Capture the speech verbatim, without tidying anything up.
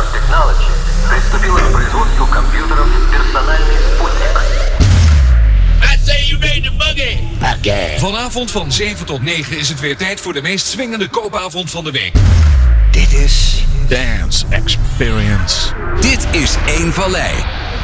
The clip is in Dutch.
Star Technology приступила к производству компьютеров «Персональный спутник». I say you ready to boogie. Okay. Vanavond van zeven tot negen is het weer tijd voor de meest swingende koopavond van de week. Dit is Dance Experience. Dit is één Vallei.